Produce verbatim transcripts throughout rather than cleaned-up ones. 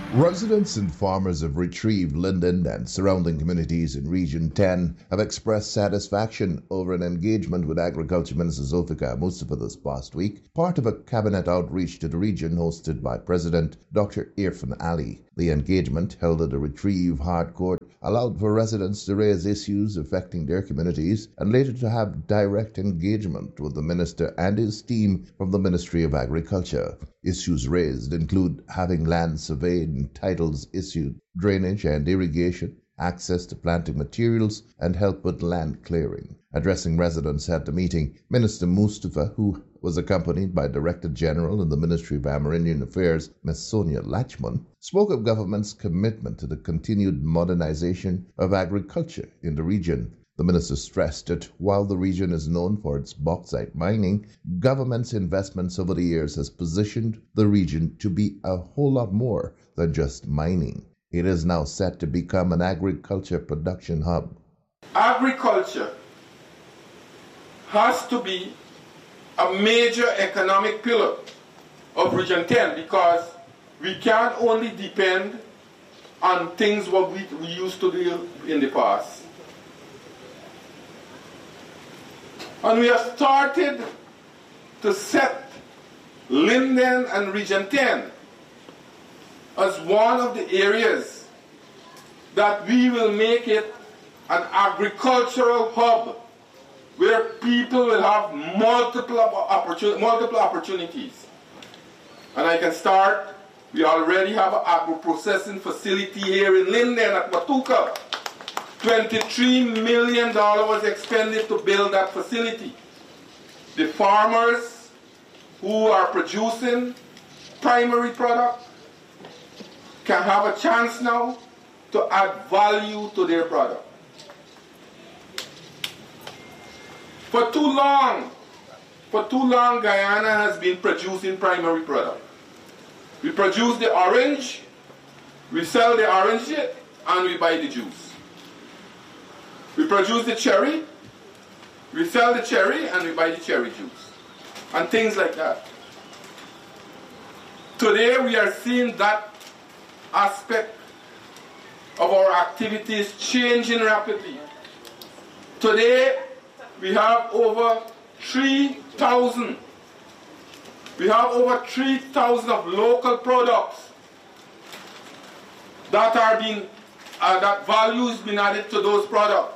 Residents and farmers of Retrieve, Linden, and surrounding communities in Region ten have expressed satisfaction over an engagement with Agriculture Minister Zulfikar Mustafa this past week, part of a cabinet outreach to the region hosted by President Doctor Irfan Ali. The engagement, held at the Retrieve Hard Court, allowed for residents to raise issues affecting their communities and later to have direct engagement with the minister and his team from the Ministry of Agriculture. Issues raised include having land surveyed and titles issued, drainage and irrigation, access to planting materials, and help with land clearing. Addressing residents at the meeting, Minister Mustafa, who was accompanied by Director General in the Ministry of Amerindian Affairs, Miz Sonia Lachman, spoke of government's commitment to the continued modernization of agriculture in the region. The minister stressed that while the region is known for its bauxite mining, government's investments over the years has positioned the region to be a whole lot more than just mining. It is now set to become an agriculture production hub. Agriculture has to be a major economic pillar of Region ten because we can't only depend on things what we, we used to do in the past. And we have started to set Linden and Region ten as one of the areas that we will make it an agricultural hub where people will have multiple, opportun- multiple opportunities. And I can start, we already have an agro-processing facility here in Linden at Matuka. twenty-three million dollars was expended to build that facility. The farmers who are producing primary product can have a chance now to add value to their product. For too long, for too long, Guyana has been producing primary product. We produce the orange, we sell the orange, and we buy the juice. We produce the cherry, we sell the cherry, and we buy the cherry juice. And things like that. Today we are seeing that aspect of our activities changing rapidly. Today we have over three thousand. We have over three thousand of local products that are being, uh, that value is being added to those products.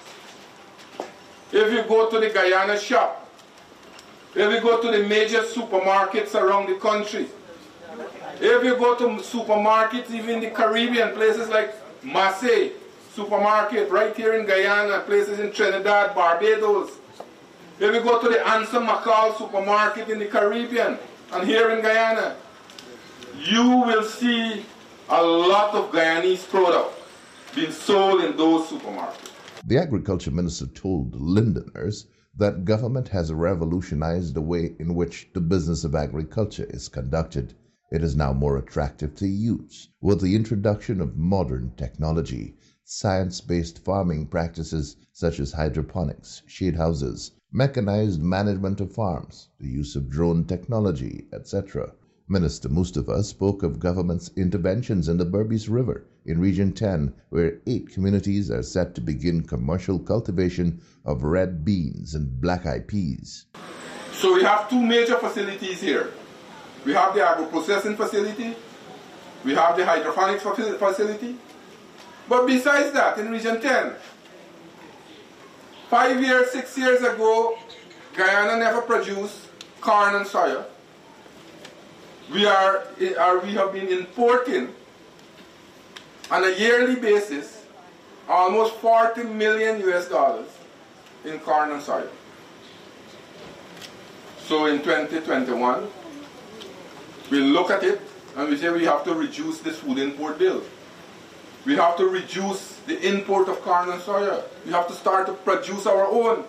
If you go to the Guyana shop, if you go to the major supermarkets around the country, if you go to supermarkets, even in the Caribbean, places like Marseille supermarket, right here in Guyana, places in Trinidad, Barbados. If you go to the Anson Macau supermarket in the Caribbean and here in Guyana, you will see a lot of Guyanese product being sold in those supermarkets. The Agriculture Minister told Lindeners that government has revolutionized the way in which the business of agriculture is conducted. It is now more attractive to youths with the introduction of modern technology, science-based farming practices such as hydroponics, shade houses, mechanized management of farms, the use of drone technology, et cetera. Minister Mustafa spoke of government's interventions in the Berbice River in Region ten, where eight communities are set to begin commercial cultivation of red beans and black-eyed peas. So we have two major facilities here. We have the agro-processing facility, we have the hydroponics facility, but besides that, in Region ten, five years, six years ago, Guyana never produced corn and soya. We are, are we have been importing on a yearly basis almost forty million U S dollars in corn and soya. So in twenty twenty-one, we look at it and we say we have to reduce this food import bill. We have to reduce the import of corn and soya. We have to start to produce our own.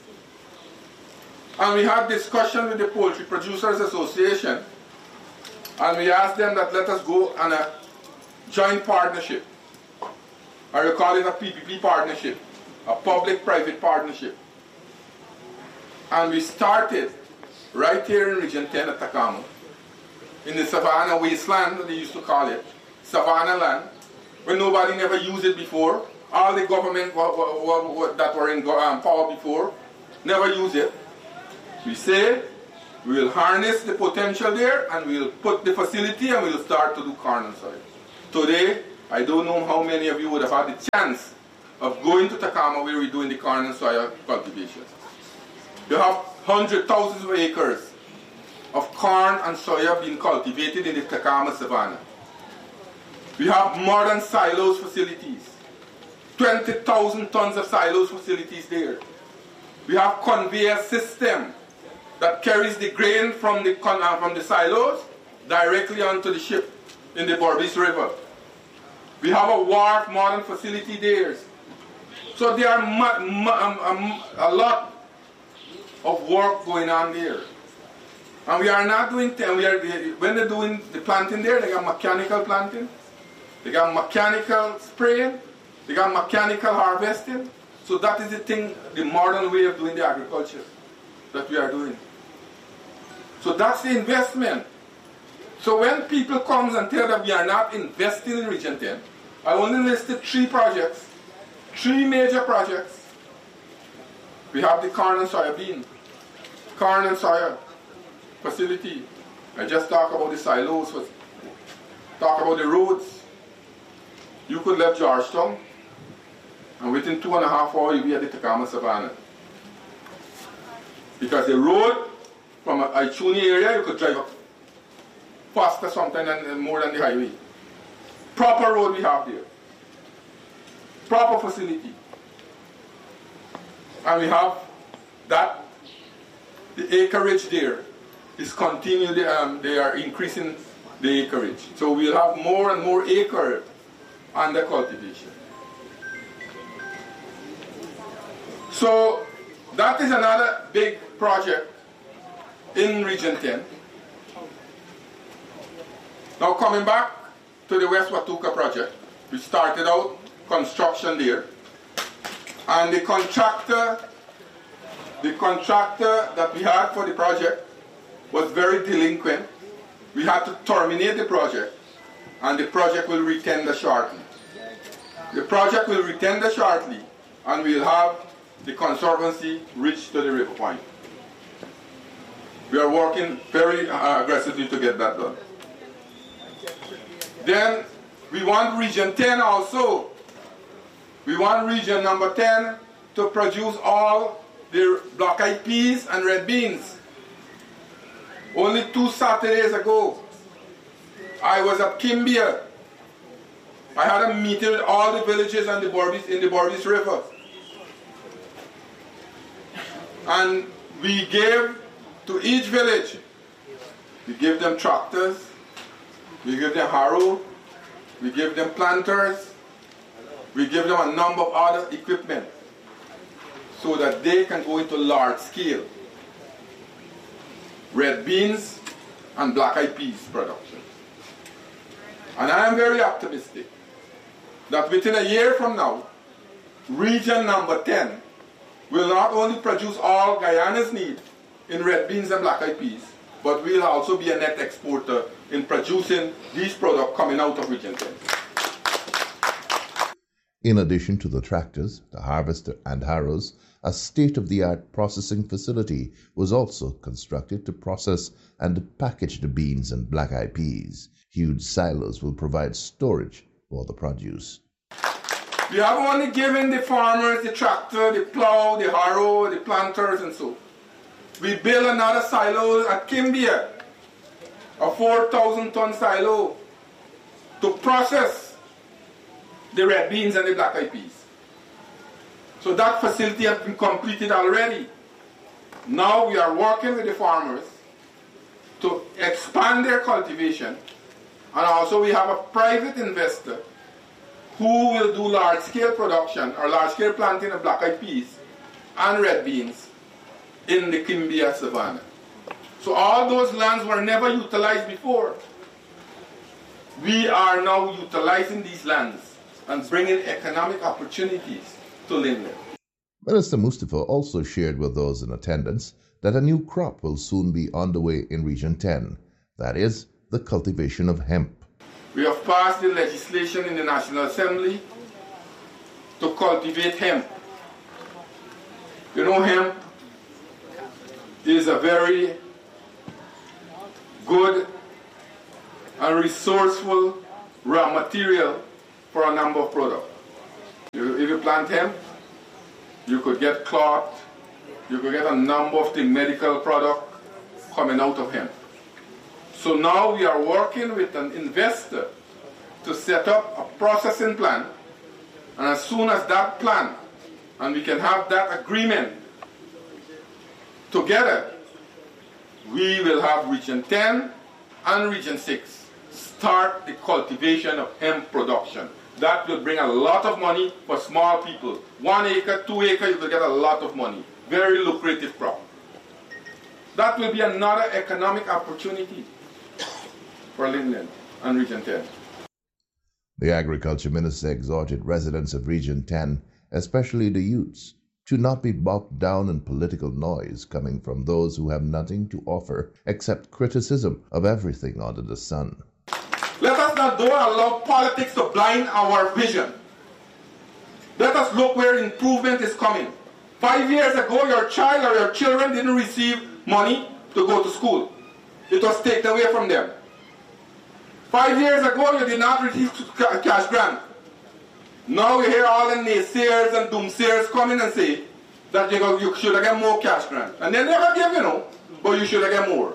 And we had discussion with the Poultry Producers Association, and we asked them that let us go on a joint partnership. I will call it a P P P partnership, a public-private partnership. And we started right here in Region ten at Takamo, in the Savannah Wasteland, they used to call it, savanna land, where nobody never used it before. All the government w- w- w- that were in um, power before never used it. We say we will harness the potential there and we will put the facility and we will start to do corn and soy. Today, I don't know how many of you would have had the chance of going to Takama where we're doing the corn and soy cultivation. You have hundreds, thousands of acres of corn and soya being cultivated in the Takama savanna. We have modern silos facilities, twenty thousand tons of silos facilities there. We have conveyor system that carries the grain from the, uh, from the silos directly onto the ship in the Berbice River. We have a wharf modern facility there. So there are mu- mu- um, um, a lot of work going on there. And we are not doing, ten, we are, when they're doing the planting there, they got mechanical planting, they got mechanical spraying, they got mechanical harvesting. So that is the thing, the modern way of doing the agriculture that we are doing. So that's the investment. So when people come and tell that we are not investing in Region ten, I only listed three projects, three major projects. We have the corn and soybean, corn and soya facility. I just talked about the silos, talk about the roads. You could leave Georgetown, and within two and a half hours you'll be at the Takama Savannah. Because the road from Aichuni area, you could drive up faster sometimes than, more than the highway. Proper road we have there. Proper facility. And we have that, the acreage there is continued, um, they are increasing the acreage. So we'll have more and more acre under cultivation. So that is another big project in Region ten. Now coming back to the West Watuka project, we started out construction there, and the contractor, the contractor that we had for the project was very delinquent. We had to terminate the project, and the project will retender shortly. The project will retender shortly, and we'll have the conservancy reach to the river point. We are working very uh, aggressively to get that done. Then we want Region ten also. We want Region number ten to produce all the black-eyed peas and red beans. Only two Saturdays ago, I was at Kimbia. I had a meeting with all the villages and the Berbice, in the Berbice River. And we gave to each village, we gave them tractors, we gave them harrow, we gave them planters, we gave them a number of other equipment so that they can go into large scale red beans and black-eyed peas production. And I am very optimistic that within a year from now, Region number ten will not only produce all Guyana's need in red beans and black-eyed peas, but will also be a net exporter in producing these products coming out of Region ten. In addition to the tractors, the harvester and harrows, a state-of-the-art processing facility was also constructed to process and package the beans and black-eyed peas. Huge silos will provide storage for the produce. We have only given the farmers the tractor, the plow, the harrow, the planters, and so. We built another silo at Kimbia, a four thousand ton silo, to process the red beans and the black-eyed peas. So that facility has been completed already. Now we are working with the farmers to expand their cultivation, and also we have a private investor who will do large-scale production or large-scale planting of black-eyed peas and red beans in the Kimbia Savannah. So all those lands were never utilized before. We are now utilizing these lands and bringing economic opportunities to Linden. Minister Mustafa also shared with those in attendance that a new crop will soon be underway in Region ten, that is, the cultivation of hemp. We have passed the legislation in the National Assembly to cultivate hemp. You know, hemp is a very good and resourceful raw material for a number of products. You, if you plant hemp, you could get cloth, you could get a number of the medical products coming out of hemp. So now we are working with an investor to set up a processing plant, and as soon as that plant, and we can have that agreement together, we will have Region ten and Region six start the cultivation of hemp production. That will bring a lot of money for small people. One acre, two acre, you will get a lot of money. Very lucrative crop. That will be another economic opportunity for Linden and Region ten. The Agriculture Minister exhorted residents of Region ten, especially the youths, to not be bogged down in political noise coming from those who have nothing to offer except criticism of everything under the sun. Let us not don't allow politics to blind our vision. Let us look where improvement is coming. Five years ago, your child or your children didn't receive money to go to school. It was taken away from them. Five years ago, you did not receive cash grant. Now we hear all the naysayers and doomsayers coming and say that you, you should have got more cash grant. And they never give, you know, but you should have got more.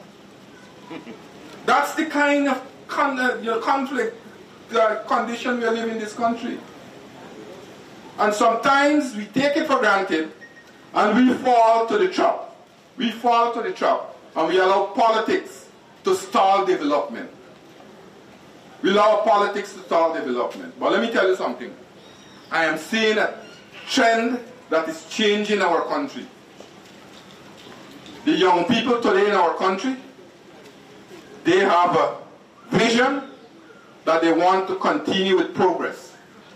That's the kind of con uh, you know, conflict uh, condition we live in this country. And sometimes we take it for granted and we fall to the trap. We fall to the trap and we allow politics to stall development. We allow politics to stall development. But let me tell you something. I am seeing a trend that is changing our country. The young people today in our country, they have a vision that they want to continue with progress.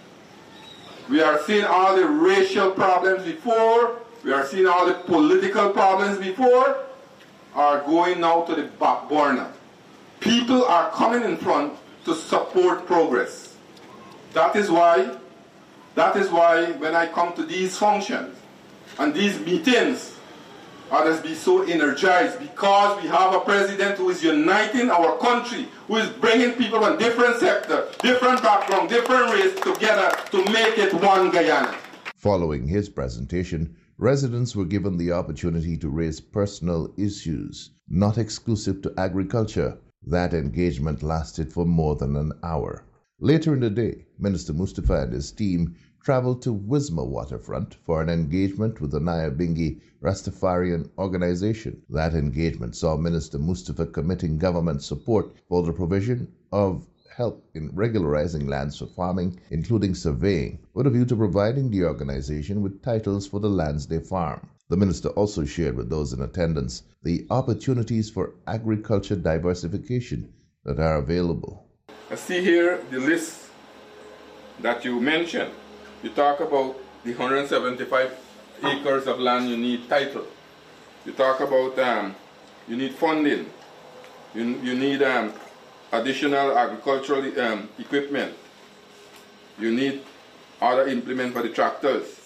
We are seeing all the racial problems before, we are seeing all the political problems before, are going now to the back burner. People are coming in front to support progress. That is why, that is why when I come to these functions and these meetings, others be so energized because we have a president who is uniting our country, who is bringing people from different sectors, different backgrounds, different race together to make it one Guyana. Following his presentation, residents were given the opportunity to raise personal issues, not exclusive to agriculture. That engagement lasted for more than an hour. Later in the day, Minister Mustapha and his team traveled to Wisma Waterfront for an engagement with the Nyabinghi Rastafarian organization. That engagement saw Minister Mustapha committing government support for the provision of help in regularizing lands for farming, including surveying, with a view to providing the organization with titles for the lands they farm. The minister also shared with those in attendance the opportunities for agriculture diversification that are available. I see here the list that you mentioned. You talk about the one hundred seventy-five acres of land you need title. You talk about um, you need funding. You, you need um, additional agricultural um, equipment. You need other implements for the tractors.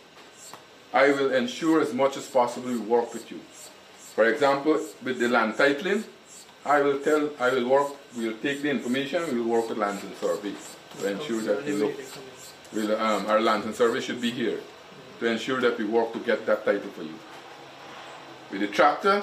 I will ensure as much as possible we work with you. For example, with the land titling, I will tell, I will work, we will take the information, we will work with Lands and Survey to ensure that we look. We'll, um, our Lands and Survey should be here to ensure that we work to get that title for you. With the tractor,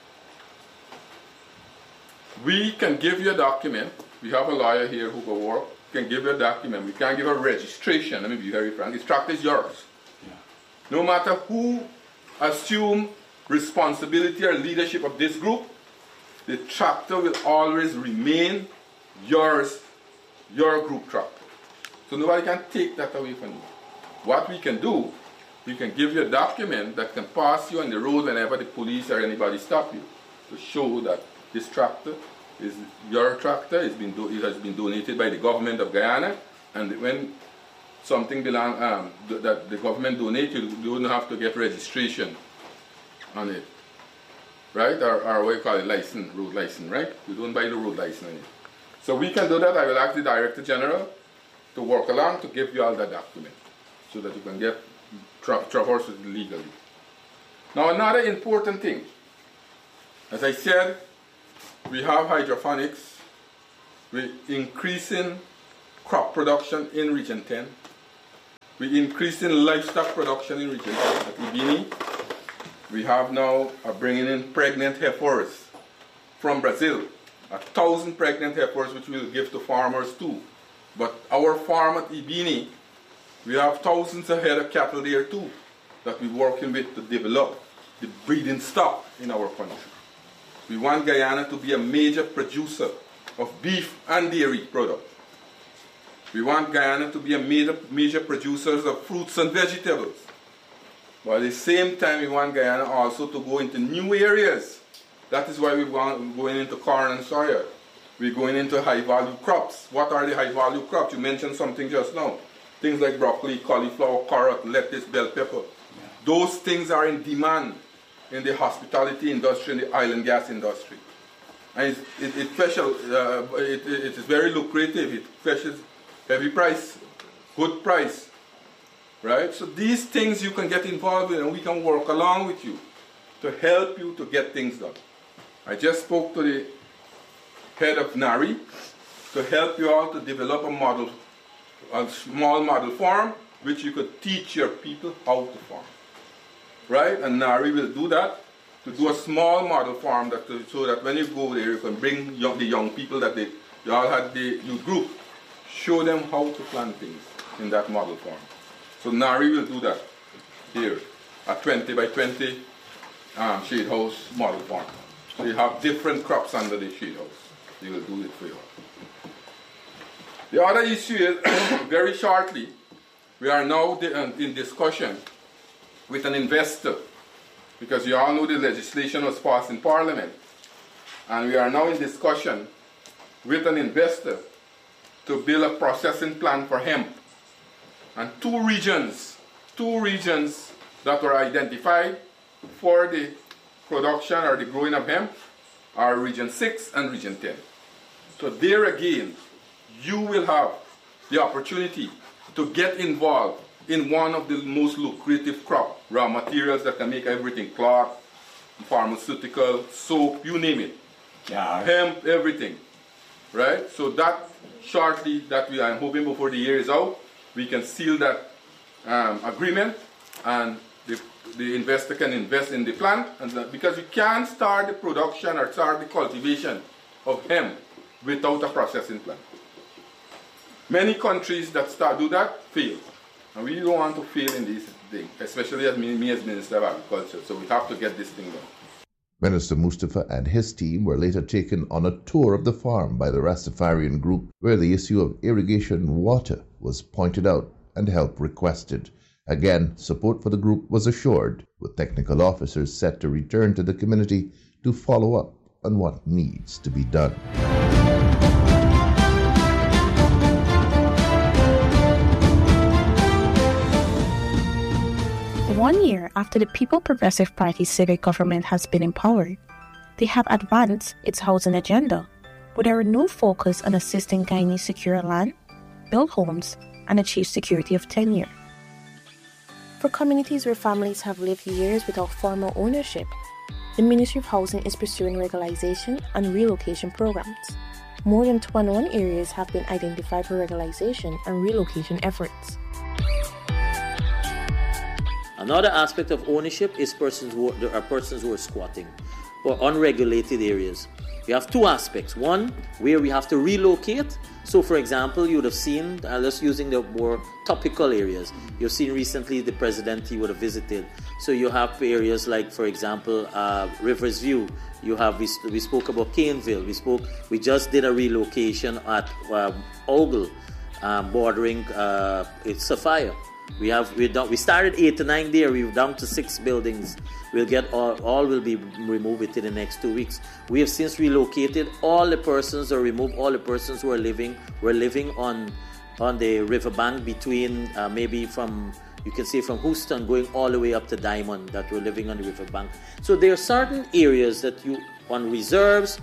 we can give you a document. We have a lawyer here who will work, can give you a document. We can't give a registration. Let me be very frank. This tractor is yours. Yeah. No matter who assume responsibility or leadership of this group, the tractor will always remain yours, your group tractor. So nobody can take that away from you. What we can do, we can give you a document that can pass you on the road whenever the police or anybody stop you, to show that this tractor is your tractor. It's been do, it has been donated by the government of Guyana, and when something belong um, th that the government donates, you don't have to get registration on it, right? Or, or what you call it, license, road license, right? You don't buy the road license on it. So we can do that. I will ask the Director General to work along to give you all that document so that you can get tra traverse it legally. Now another important thing, as I said, we have hydroponics, we're increasing crop production in Region ten, we're increasing livestock production in Region ten at Ibini. We have now uh, bringing in pregnant heifers from Brazil, a thousand pregnant heifers which we will give to farmers too. But our farm at Ibini, we have thousands of head of cattle there too that we're working with to develop the breeding stock in our country. We want Guyana to be a major producer of beef and dairy products. We want Guyana to be a major, major producer of fruits and vegetables. But at the same time, we want Guyana also to go into new areas. That is why we want, we're going into corn and soya. We're going into high-value crops. What are the high-value crops? You mentioned something just now. Things like broccoli, cauliflower, carrot, lettuce, bell pepper. Yeah. Those things are in demand in the hospitality industry and the oil and gas industry. And it's, it, it, special, uh, it, it is very lucrative. It fetches heavy price, good price, right? So these things you can get involved in and we can work along with you to help you to get things done. I just spoke to the head of NARI to help you all to develop a model, a small model farm which you could teach your people how to farm. Right? And NARI will do that, to do a small model farm that to, so that when you go there, you can bring young, the young people that they, they all had the youth group, show them how to plant things in that model farm. So NARI will do that here, a twenty by twenty um, shade house model farm. So you have different crops under the shade house. They will do it for you. The other issue is, very shortly, we are now in discussion with an investor, because you all know the legislation was passed in Parliament, and we are now in discussion with an investor to build a processing plant for hemp. And two regions, two regions that were identified for the production or the growing of hemp are Region six and Region ten. So there again, you will have the opportunity to get involved in one of the most lucrative crop, raw materials that can make everything, cloth, pharmaceutical, soap, you name it. Yeah. Hemp, everything. Right? So that shortly, that we are hoping before the year is out, we can seal that um, agreement and the, the investor can invest in the plant, and the, because you can't start the production or start the cultivation of hemp without a processing plant. Many countries that start do that fail. And we don't want to fail in this thing, especially as me, me as Minister of Agriculture. So we have to get this thing done. Minister Mustafa and his team were later taken on a tour of the farm by the Rastafarian group, where the issue of irrigation water was pointed out and help requested. Again, support for the group was assured, with technical officers set to return to the community to follow up on what needs to be done. One year after the People Progressive Party civic government has been in power, they have advanced its housing agenda with a renewed focus on assisting Guyanese secure land, build homes, and achieve security of tenure. For communities where families have lived years without formal ownership, the Ministry of Housing is pursuing regularization and relocation programs. More than twenty-one areas have been identified for regularization and relocation efforts. Another aspect of ownership is persons who are, there are persons who are squatting or unregulated areas. We have two aspects. One, where we have to relocate. So, for example, you would have seen, uh, just using the more topical areas, you've seen recently the president he would have visited. So you have areas like, for example, uh, Rivers View. You have we, we spoke about Caneville. We spoke. We just did a relocation at uh, Ogle, um, bordering uh, it's Sophia. We have we done, we started eight to nine there. We're down to six buildings. We'll get all all will be removed within the next two weeks. We have since relocated all the persons or removed all the persons who are living were living on on the riverbank between uh, maybe from you can say from Houston going all the way up to Diamond that were living on the riverbank. So there are certain areas that you on reserves,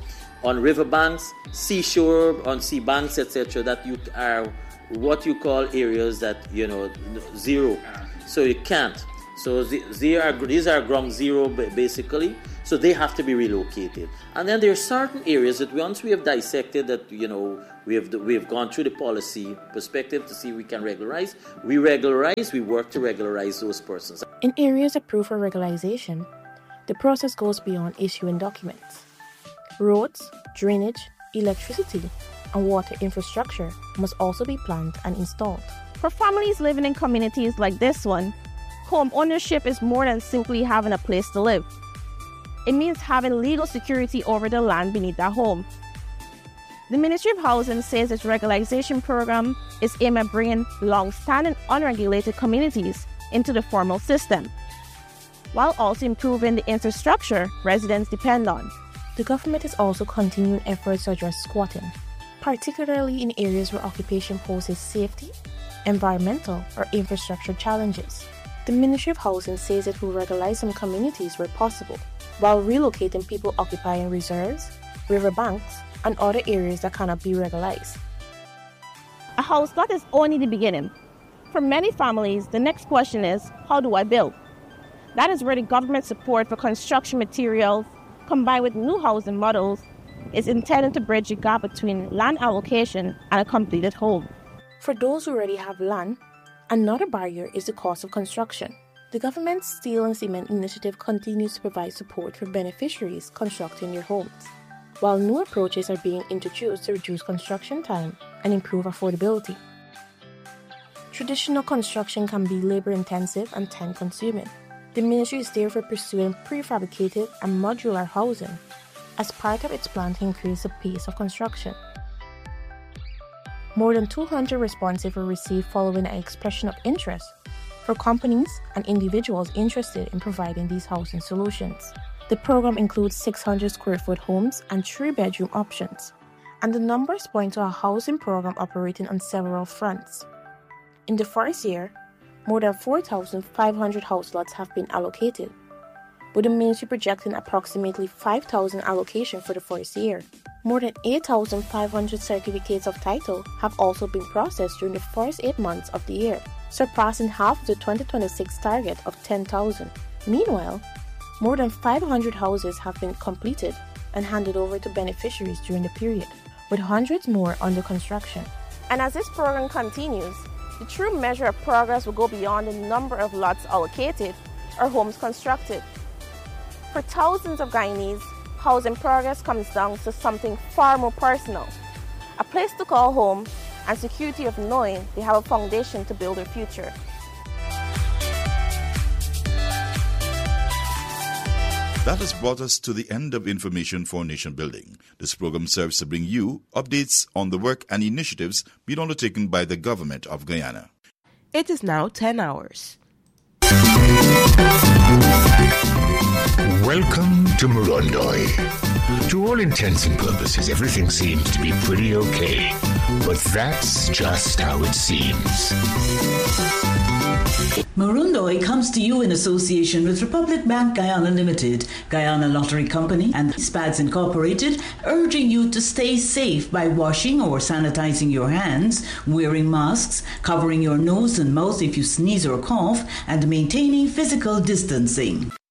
on riverbanks, seashore, on sea banks, et cetera, that you are what you call areas that, you know, zero. So you can't. So they are, these are ground zero basically. So they have to be relocated. And then there are certain areas that once we have dissected that, you know, we have we have gone through the policy perspective to see if we can regularize. We regularize, we work to regularize those persons. In areas approved for regularization, the process goes beyond issuing documents. Roads, drainage, electricity, and water infrastructure must also be planned and installed. For families living in communities like this one, home ownership is more than simply having a place to live. It means having legal security over the land beneath their home. The Ministry of Housing says its regularization program is aimed at bringing long-standing unregulated communities into the formal system, while also improving the infrastructure residents depend on. The government is also continuing efforts to address squatting, particularly in areas where occupation poses safety, environmental, or infrastructure challenges. The Ministry of Housing says it will regularize some communities where possible, while relocating people occupying reserves, riverbanks, and other areas that cannot be regularized. A house lot is only the beginning. For many families, the next question is, how do I build? That is where the government support for construction materials, combined with new housing models, is intended to bridge the gap between land allocation and a completed home. For those who already have land, another barrier is the cost of construction. The government's Steel and Cement Initiative continues to provide support for beneficiaries constructing their homes, while new approaches are being introduced to reduce construction time and improve affordability. Traditional construction can be labor-intensive and time-consuming. The ministry is therefore pursuing prefabricated and modular housing as part of its plan to increase the pace of construction. More than two hundred responses were received following an expression of interest for companies and individuals interested in providing these housing solutions. The program includes six hundred square foot homes and three bedroom options, and the numbers point to a housing program operating on several fronts. In the first year, more than four thousand five hundred house lots have been allocated, with the ministry projecting approximately five thousand allocation for the first year. More than eight thousand five hundred certificates of title have also been processed during the first eight months of the year, surpassing half of the twenty twenty-six target of ten thousand. Meanwhile, more than five hundred houses have been completed and handed over to beneficiaries during the period, with hundreds more under construction. And as this program continues, the true measure of progress will go beyond the number of lots allocated or homes constructed. For thousands of Guyanese, housing progress comes down to something far more personal: a place to call home and security of knowing they have a foundation to build their future. That has brought us to the end of Information for Nation Building. This program serves to bring you updates on the work and initiatives being undertaken by the government of Guyana. It is now ten hours. Welcome to Murundoi. To all intents and purposes, everything seems to be pretty okay. But that's just how it seems. Murundoi comes to you in association with Republic Bank Guyana Limited, Guyana Lottery Company, and SPADS Incorporated, urging you to stay safe by washing or sanitizing your hands, wearing masks, covering your nose and mouth if you sneeze or cough, and maintaining physical distancing.